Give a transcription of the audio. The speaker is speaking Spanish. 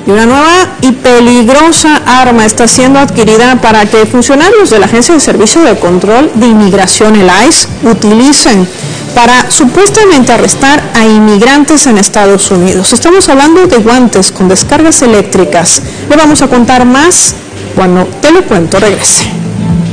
Y una nueva y peligrosa arma está siendo adquirida para que funcionarios de la Agencia de Servicio de Control de Inmigración, el ICE, utilicen para supuestamente arrestar a inmigrantes en Estados Unidos. Estamos hablando de guantes con descargas eléctricas. Le vamos a contar más cuando Te lo cuento regrese.